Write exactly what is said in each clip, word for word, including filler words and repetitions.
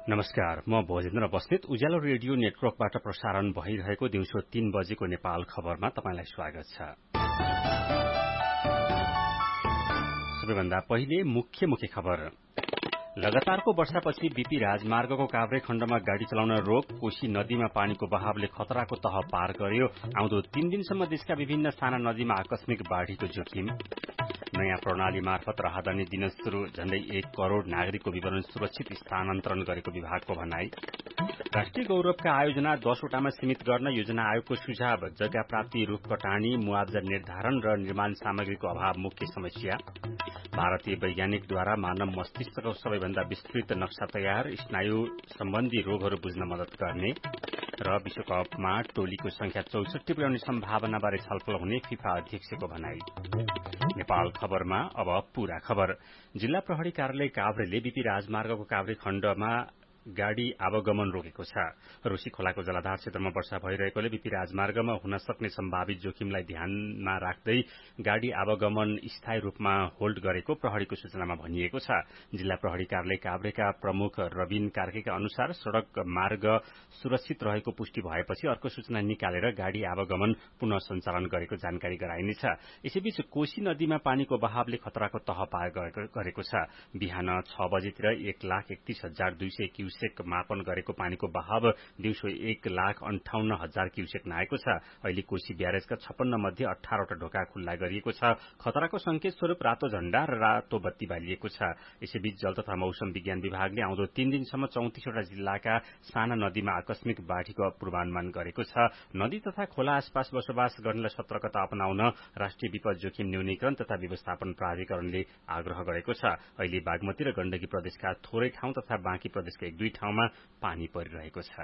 नमस्कार, म भोजेन्द्र बस्नेत उज्यालो रेडियो नेटवर्कबाट प्रसारण भइरहेको दिउँसो तीन बजेको नेपाल खबरमा तपाईंलाई स्वागत छ। सबैभन्दा पहिले मुख्य मुख्य खबर। लगातारको वर्षापछि बीपी राजमार्गको काभ्रे खण्डमा गाड़ी चलाउन रोक, कोशी नदीमा पानीको बहावले खतराको तह पार गर्यो। आउँदो तीन दिनसम्म देशका विभिन्न साना नदीमा आकस्मिक बाढ़ीको जोखिम। नयाँ प्रणाली मार्फत राहदानी दिन शुरू, झण्डै एक करोड़ नागरिकको विवरण सुरक्षित स्थानान्तरण गरेको विभागको भनाई। राष्ट्रिय गौरवका आयोजना दसवटामा सीमित गर्न योजना आयोगको सुझाव। जग्गा प्राप्ति, रुख कटानी, मुआवजा निर्धारण र निर्माण सामग्रीको अभाव मुख्य समस्या। भारतीय वैज्ञानिकद्वारा मानव मस्तिष्कको सबैभन्दा विस्तृत नक्सा तयार, स्नायु सम्बन्धी रोगहरू बुझ्न मदत गर्ने। र विश्वकपमा टोलीको संख्या चौसठी पुर्याउने सम्भावनाबारे छलफल हुने फिफा अध्यक्षको भनाई। नेपाल खबरमा अब पूरा खबर। जिल्ला प्रहरी कार्यालय काभ्रेले बीपी राजमार्गको काभ्रे खण्डमा गाड़ी आवागमन रोकेको छ। रोशी खोलाको जलाधार क्षेत्रमा वर्षा भइरहेकोले बीपी राजमार्गमा हुन सक्ने सम्भावित जोखिमलाई ध्यानमा राख्दै गाड़ी आवागमन स्थायी रूपमा होल्ड गरेको प्रहरीको सूचनामा भनिएको छ। जिल्ला प्रहरी कार्यालय काभ्रेका प्रमुख रविन कार्कीका अनुसार सड़क मार्ग सुरक्षित रहेको पुष्टि भएपछि अर्को सूचना निकालेर गाड़ी आवागमन पुनः सञ्चालन गरेको जानकारी गराइनेछ। यसैबीच कोशी नदीमा पानीको बहावले खतराको तह पार गरेको छ। बिहान छ बजेतिर एक लाख एकतीस हजार दुई सय क्यूसेक मापन गरेको पानीको बहाव दिउँसो एक लाख अन्ठाउन्न हजार क्यूसेक नआएको छ। अहिले कोशी ब्यारेजका छप्पन्न मध्ये अठारवटा ढोका खुल्ला गरिएको छ। खतराको संकेत स्वरूप रातो झण्डा र रातो बत्ती बालिएको छ। यसैबीच जल तथा मौसम विज्ञान विभागले आउँदो तीन दिनसम्म चौतिसवटा जिल्लाका साना नदीमा आकस्मिक बाढ़ीको पूर्वानुमान गरेको छ। नदी तथा खोला आसपास बसोबास गर्नेलाई सतर्कता अपनाउन राष्ट्रिय विपद जोखिम न्यूनीकरण तथा व्यवस्थापन प्राधिकरणले आग्रह गरेको छ। अहिले बागमती र गण्डकी प्रदेशका थोरै ठाउँ तथा बाँकी प्रदेशका एक दुई ठाउँमा पानी परिरहेको छ।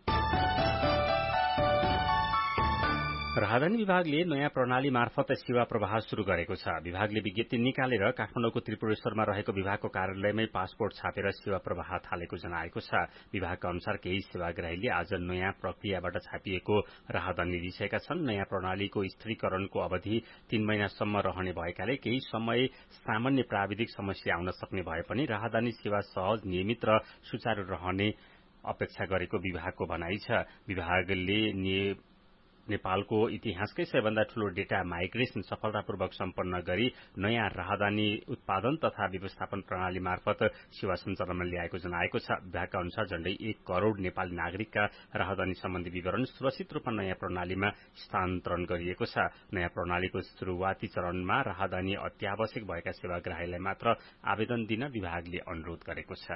राहदानी विभागले नयाँ प्रणाली मार्फत सेवा प्रवाह शुरू गरेको छ। विभागले विज्ञप्ति निकालेर काठमाडौँको त्रिपुरेश्वरमा रहेको विभागको कार्यालयमै पासपोर्ट छापेर सेवा प्रवाह थालेको जनाएको छ। विभागका अनुसार केही सेवाग्राहीले आज नयाँ प्रक्रियाबाट छापिएको राहदानी लिइसकेका छन्। नयाँ प्रणालीको स्थिरीकरणको अवधि तीन महिनासम्म रहने भएकाले केही समय सामान्य प्राविधिक समस्या आउन सक्ने भए पनि राहदानी सेवा सहज, नियमित र सुचारू रहने अपेक्षा गरेको विभागको भनाइ छ। विभागले नेपालको इतिहासकै सबैभन्दा ठूलो डेटा माइग्रेशन सफलतापूर्वक सम्पन्न गरी नयाँ राहदानी उत्पादन तथा व्यवस्थापन प्रणाली मार्फत सेवा सञ्चालनमा ल्याएको जनाएको छ। विभागका अनुसार झण्डै एक करोड़ नेपाली नागरिकका राहदानी सम्बन्धी विवरण सुरक्षित रूपमा नयाँ प्रणालीमा स्थानान्तरण गरिएको छ। नयाँ प्रणालीको शुरूआती चरणमा राहदानी अत्यावश्यक भएका सेवाग्राहीलाई मात्र आवेदन दिन विभागले अनुरोध गरेको छ।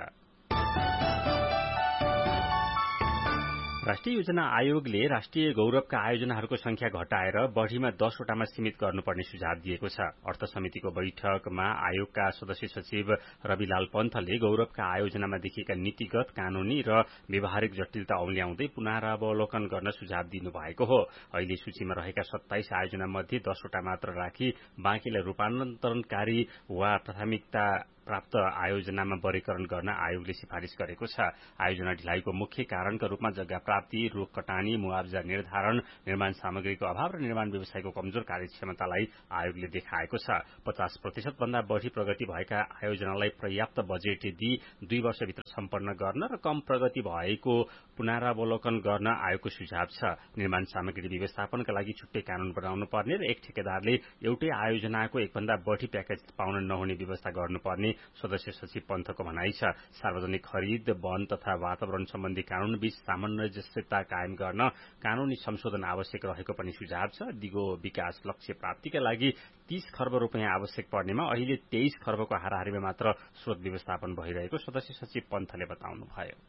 राष्ट्रिय योजना आयोगले राष्ट्रिय गौरवका आयोजनाहरूको संख्या घटाएर बढ़ीमा दसवटामा सीमित गर्नुपर्ने सुझाव दिएको छ। अर्थ समितिको बैठकमा आयोगका सदस्य सचिव रविलाल पन्थले गौरवका आयोजनामा देखिएका नीतिगत, कानूनी र व्यवहारिक जटिलता औल्याउँदै पुनरावलोकन गर्न सुझाव दिनुभएको हो। अहिले सूचीमा रहेका सत्ताइस आयोजना मध्ये दसवटा मात्र राखी बाँकीलाई रूपान्तरणकारी वा प्राथमिकता प्राप्त आयोजनामा वर्गीकरण गर्न आयोगले सिफारिश गरेको छ। आयोजना ढिलाइको मुख्य कारणका रूपमा जग्गा प्राप्ति, रुख कटानी, मुआवजा निर्धारण, निर्माण सामग्रीको अभाव र निर्माण व्यवसायको कमजोर कार्यक्षमतालाई आयोगले देखाएको छ। पचास प्रतिशत भन्दा बढ़ी प्रगति भएका आयोजनालाई पर्याप्त बजेट दिई दुई वर्षभित्र सम्पन्न गर्न र कम प्रगति भएको पुनरावलोकन गर्न आयोगको सुझाव छ। निर्माण सामग्री व्यवस्थापनका लागि छुट्टै कानून बनाउनु पर्ने र एक ठेकेदारले एउटै आयोजनाको एकभन्दा बढ़ी प्याकेज पाउन नहुने व्यवस्था गर्नुपर्ने सदस्य सचिव पन्थको भनाइ छ। सार्वजनिक खरिद, वन तथा वातावरण सम्बन्धी कानूनबीच सामञ्जस्यता कायम गर्न कानूनी संशोधन आवश्यक रहेको पनि सुझाव छ। दिगो विकास लक्ष्य प्राप्तिका लागि तीस खर्ब रूपियाँ आवश्यक पर्नेमा अहिले तेइस खर्बको हाराहारीमा मात्र स्रोत व्यवस्थापन भइरहेको सदस्य सचिव पन्थले बताउनुभयो।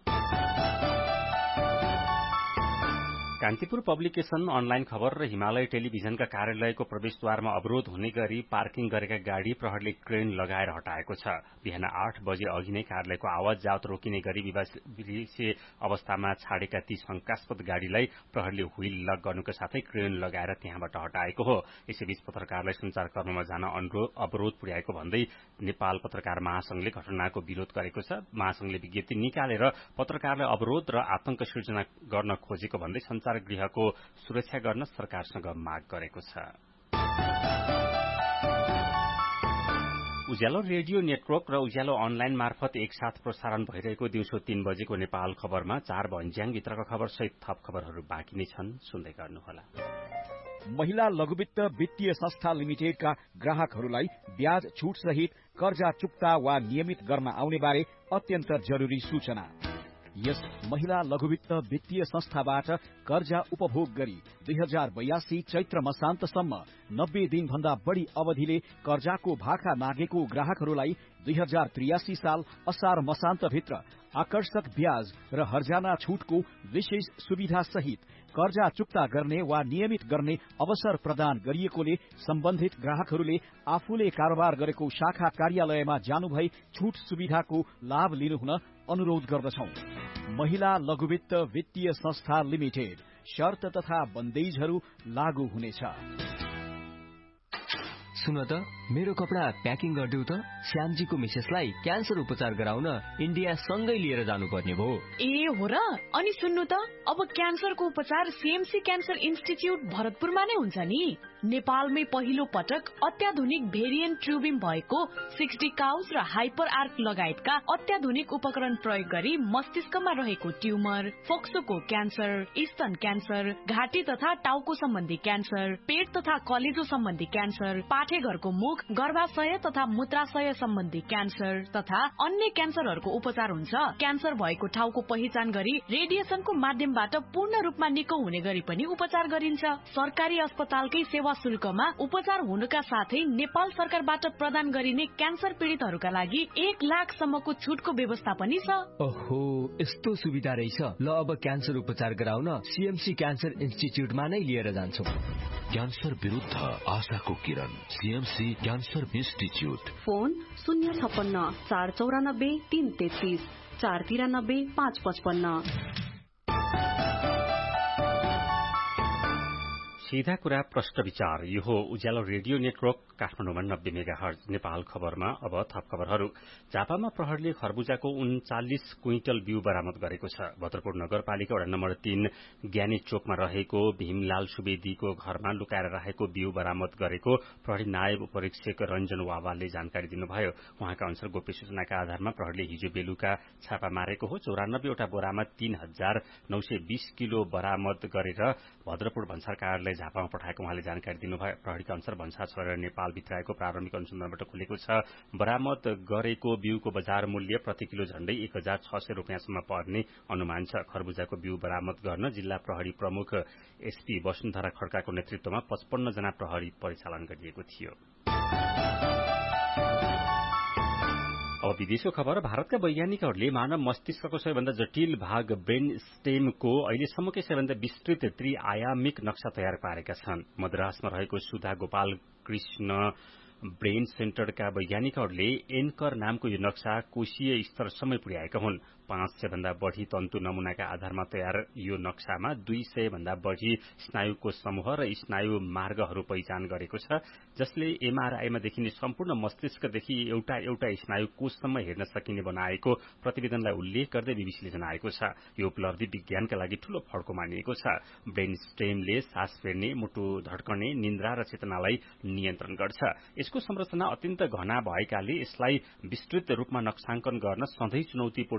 कान्तिपुर पब्लिकेशन, अनलाइन खबर र हिमालय टेलिभिजनका कार्यालयको प्रवेशद्वारमा अवरोध हुने गरी पार्किङ गरेका गाड़ी प्रहरीले क्रेन लगाएर हटाएको छ। बिहान आठ बजे अघि नै कार्यालयको आवाज जावत रोकिने गरी विवादीय अवस्थामा छाडेका ती शंकास्पद गाड़ीलाई प्रहरीले व्हील लक गर्नुका साथै क्रेन लगाएर त्यहाँबाट हटाएको हो। यसैबीच पत्रकारलाई संचारकर्ममा जान अवरोध पुर्याएको भन्दै नेपाल पत्रकार महासंघले घटनाको विरोध गरेको छ। महासंघले विज्ञप्ति निकालेर पत्रकारलाई अवरोध र आतंक सृजना गर्न खोजेको भन्दै संचार गृहको सुरक्षा गर्न सरकारसँग माग गरेको छ। उज्यालो रेडियो नेटवर्क र उज्यालो अनलाइन मार्फत एकसाथ प्रसारण भइरहेको दिउँसो तीन बजेको नेपाल खबरमा चार भन्ज्याङभित्रका खबर सहित थप खबरहरू बाँकी नै छन्, सुन्दै गर्नुहोला। महिला लघुवित्त वित्तीय संस्था लिमिटेडका ग्राहकहरूलाई ब्याज छुट सहित कर्जा चुक्ता वा नियमित गर्न आउने बारे अत्यन्त जरुरी सूचना। यस महिला लघुवित्त वित्तीय संस्थाबाट कर्जा उपभोग गरी दुई हजार बयासी चैत्र मसान्तसम्म नब्बे दिन भन्दा बढ़ी अवधिले कर्जाको भाका मागेको ग्राहकहरूलाई दुई हजार त्रियासी साल असार मसान्तभित्र आकर्षक ब्याज र हर्जाना छुटको विशेष सुविधा सहित कर्जा चुक्ता गर्ने वा नियमित गर्ने अवसर प्रदान गरिएकोले सम्बन्धित ग्राहकहरूले आफूले कारोबार गरेको शाखा कार्यालयमा जानुभई छुट सुविधाको लाभ लिनुहुन अनुरोध गर्दछौं। महिला लघुवित्त वित्तीय संस्था लिमिटेड, शर्त तथा बन्देजहरू लागू हुनेछ। सुन त, मेरो कपडा प्याकिङ गरिदेऊ त। श्यामजीको मिसेसलाई क्यान्सर उपचार गराउन इन्डिया सँगै लिएर जानुपर्ने भयो। ए हो र? अनि सुन्नु त, अब क्यान्सरको उपचार सीएमसी क्यान्सर इन्स्टिच्युट भरतपुरमा नै हुन्छ नि। नेपालमै पहिलो पटक अत्याधुनिक भेरिएन्ट ट्युबिङ भएको सिक्सटी काउज र हाइपर आर्क लगायतका अत्याधुनिक उपकरण प्रयोग गरी मस्तिष्कमा रहेको ट्युमर, फोक्सोको क्यान्सर, स्तन क्यान्सर, घाँटी तथा टाउको सम्बन्धी क्यान्सर, पेट तथा कलेजो सम्बन्धी क्यान्सर, पाठेघरको मुख, गर्भाशय तथा मूत्राशय सम्बन्धी क्यान्सर तथा अन्य क्यान्सरहरूको उपचार हुन्छ। क्यान्सर भएको ठाउँको पहिचान गरी रेडिएसनको माध्यमबाट पूर्ण रूपमा निको हुने गरी पनि उपचार गरिन्छ। सरकारी अस्पतालकै सेवा शुल्कमा उपचार हुनुका साथै नेपाल सरकारबाट प्रदान गरिने क्यान्सर पीड़ितहरूका लागि एक लाख सम्मको छुटको व्यवस्था पनि छ। ओहो, यस्तो सुविधा रहेछ। ल, अब क्यान्सर उपचार गराउन सीएमसी क्यान्सर इन्स्टिच्युटमा नै लिएर जान्छौ। क्यान्सर विरुद्ध आशाको किरण, सीएमसी क्यान्सर इन्स्टिच्युट। फोन शून्य छप्पन्न चार चौरानब्बे तीन तेत्तीस चार तिरानब्बे पाँच पचपन्न। सीधा कुरा प्रश्न विचार। यो हो उज्यालो रेडियो नेटवर्क काठमाडौँमा नब्बे मेगा हर्ज। नेपाल खबरमा अब थप खबरहरू। झापामा प्रहरीले खरबुजाको उन्चालिस क्विन्टल बिउ बरामद गरेको छ। भद्रपुर नगरपालिका वडा नम्बर तीन ज्ञानी चोकमा रहेको भीमलाल सुवेदीको घरमा लुकाएर राखेको बिउ बरामद गरेको प्रहरी नायब उपरीक्षक रञ्जन वावालले जानकारी दिनुभयो। उहाँका अनुसार गोप्य सूचनाका आधारमा प्रहरीले हिजो बेलुका छापा मारेको हो। चौरानब्बेवटा बोरामा तीन हजार नौ सय बीस किलो बरामद गरेर भद्रपुर भन्सार कार्यालय झापामा पठाएको उहाँले जानकारी दिनुभयो। प्रहरीका अनुसार भन्सार छोडेर नेपाल भित्राएको प्रारम्भिक अनुसन्धानबाट खुलेको छ। बरामद गरेको बिउको बजार मूल्य प्रति किलो झण्डै एक हजार छ सय रुपियाँसम्म पर्ने अनुमान छ। खरबुजाको बिउ बरामद गर्न जिल्ला प्रहरी प्रमुख एसपी वसुन्धरा खड्काको नेतृत्वमा पचपन्न जना प्रहरी परिचालन गरिएको थियो। अब विदेशको खबर। भारतका वैज्ञानिकहरूले मानव मस्तिष्कको सबैभन्दा जटिल भाग ब्रेन स्टेमको अहिलेसम्मकै सबैभन्दा विस्तृत त्रिआयामिक नक्सा तयार पारेका छन्। मद्रासमा रहेको सुधा गोपाल कृष्ण ब्रेन सेन्टरका वैज्ञानिकहरूले एनकर नामको यो नक्सा कोशीय स्तरसम्मै पुर्याएका हुन्। पाँच सय भन्दा बढ़ी तन्तु नमूनाका आधारमा तयार यो नक्सामा दुई सय भन्दा बढ़ी स्नायुको समूह र स्नायु मार्गहरू पहिचान गरेको छ, जसले एमआरआईमा देखिने सम्पूर्ण मस्तिष्कदेखि एउटा एउटा स्नायु कोषसम्म हेर्न सकिने बनाएको प्रतिवेदनलाई उल्लेख गर्दै बीबीसीले जनाएको छ। यो उपलब्धि विज्ञानका लागि ठूलो फड्को मानिएको छ। ब्रेन स्टेमले सास फेर्ने, मुटु धड्कने, निन्द्रा र चेतनालाई नियन्त्रण गर्छ। यसको संरचना अत्यन्त घना भएकाले यसलाई विस्तृत रूपमा नक्साङ्कन गर्न सधैँ चुनौतीपूर्ण